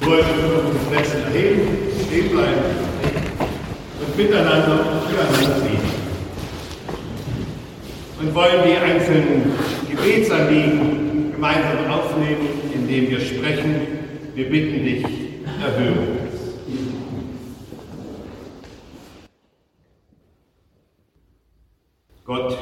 wollen auf den Plätzen erheben, stehen bleiben und miteinander und füreinander beten. Und wollen die einzelnen Gebetsanliegen gemeinsam aufnehmen, indem wir sprechen. Wir bitten dich, erhöre uns. Gott,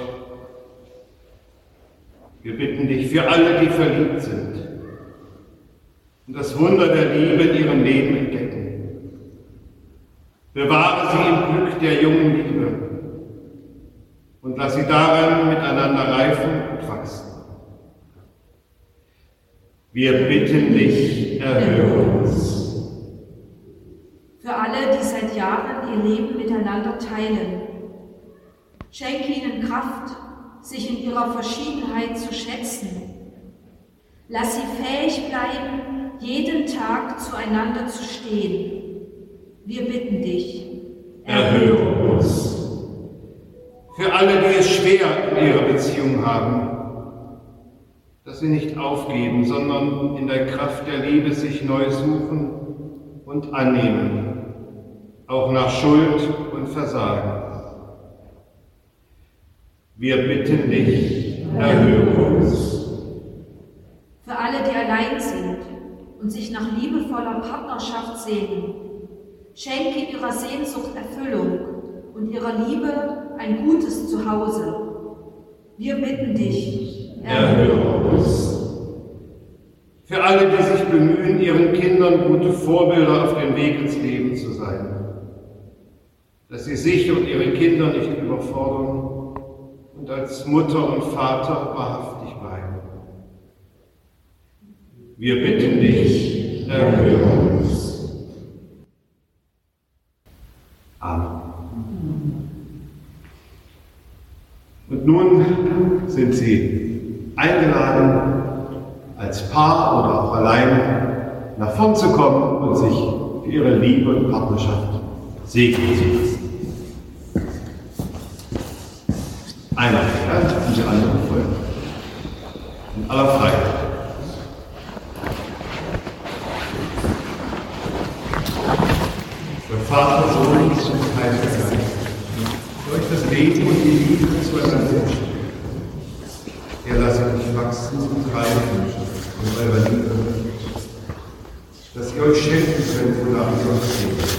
wir bitten dich für alle, die verliebt sind und das Wunder der Liebe in ihrem Leben entdecken. Bewahre sie im Glück der jungen Liebe und lass sie daran miteinander reifen und wachsen. Wir bitten dich, erhöre uns. Für alle, die seit Jahren ihr Leben miteinander teilen, schenke ihnen Kraft, sich in ihrer Verschiedenheit zu schätzen. Lass sie fähig bleiben, jeden Tag zueinander zu stehen. Wir bitten dich, erhöre uns. Für alle, die es schwer in ihrer Beziehung haben, dass sie nicht aufgeben, sondern in der Kraft der Liebe sich neu suchen und annehmen, auch nach Schuld und Versagen. Wir bitten dich, erhöre uns. Für alle, die allein sind und sich nach liebevoller Partnerschaft sehnen, schenke ihrer Sehnsucht Erfüllung und ihrer Liebe ein gutes Zuhause. Wir bitten dich, erhöre uns. Für alle, die sich bemühen, ihren Kindern gute Vorbilder auf dem Weg ins Leben zu sein, dass sie sich und ihre Kinder nicht überfordern und als Mutter und Vater wahrhaftig bleiben. Wir bitten dich, erhöre uns. Amen. Und nun sind Sie eingeladen, als Paar oder auch allein nach vorn zu kommen und sich für Ihre Liebe und Partnerschaft segnen zu lassen. Einer fährt und die andere folgt. In aller Freiheit. Der Vater, Sohn und Heiliger Geist, durch das Leben und die Liebe zueinander entstehen. Er lasse euch wachsen und reifen in eurer Liebe, dass ihr euch schenken könnt, wonach ihr euch sehnt.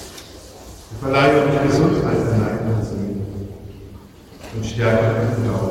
Er verleihe euch Gesundheit in Leib und Seele und stärke euch im Glauben.